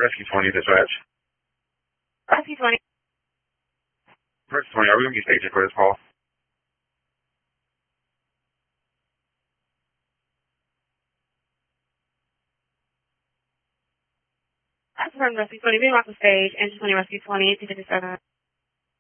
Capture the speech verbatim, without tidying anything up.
Rescue twenty, dispatch. Rescue twenty. Rescue twenty, are we going to be staging for this call? That's from Rescue twenty. Being off the stage. Engine twenty, Rescue twenty, two fifty-seven.